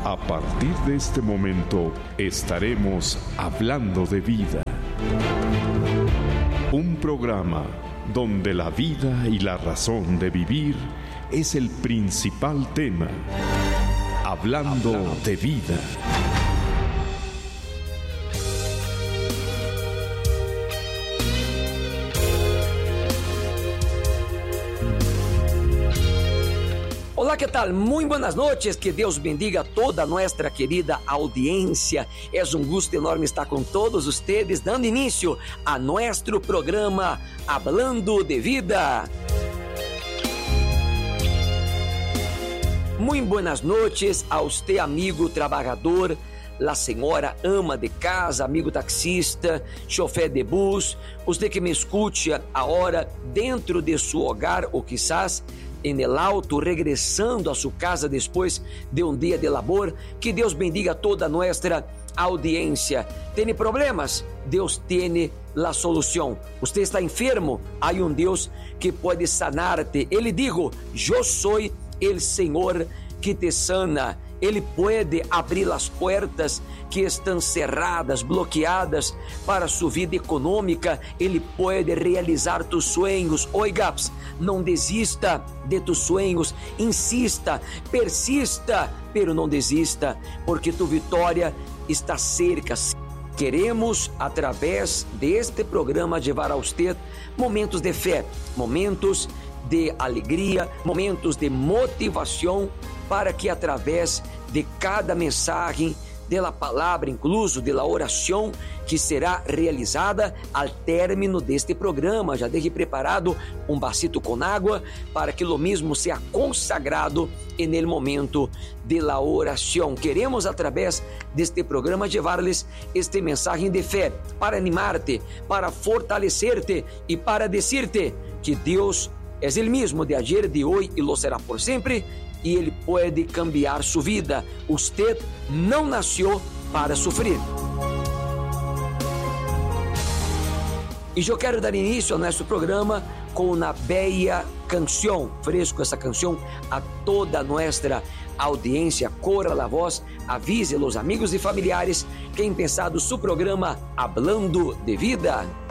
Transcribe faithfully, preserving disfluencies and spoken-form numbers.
A partir de este momento estaremos hablando de vida. Un programa donde la vida y la razón de vivir es el principal tema. Hablando, Hablando. de vida. Olá, que tal? Muito buenas noches, que Deus bendiga toda a nossa querida audiência. É um gosto enorme estar com todos vocês, dando início a nosso programa Hablando de Vida. Muito buenas noches a você, amigo trabalhador, la senhora ama de casa, amigo taxista, chofer de bus, você que me escute agora dentro de seu hogar ou quizás em el auto, regressando a sua casa depois de um dia de labor. Que Deus bendiga toda a nossa audiência. Tem problemas? Deus tem a solução. Você está enfermo? Há um Deus que pode sanar-te. Ele digo, eu sou o Senhor que te sana. Ele pode abrir as portas que estão cerradas, bloqueadas para sua vida econômica. Ele pode realizar tus sonhos. Oigaps, não desista de tus sonhos. Insista, persista, pero não desista, porque tu vitória está cerca. Queremos, através deste programa, levar a você momentos de fé, momentos de alegria, momentos de motivação, para que através de cada mensagem, da palavra, incluso da oração que será realizada ao término deste programa, já deixe preparado um vasito com água para que o mesmo seja consagrado no momento da oração. Queremos, através deste programa, levar-lhes este mensagem de fé para animar-te, para fortalecer-te e para dizer-te que Deus é o mesmo de ayer, de hoje e lo será por sempre. E Ele pode cambiar sua vida. Você não nasceu para sofrer. E eu quero dar início ao nosso programa com uma bela canção. Fresco essa canção a toda a nossa audiência. Corra a voz, avise os amigos e familiares que têm pensado seu programa Hablando de Vida.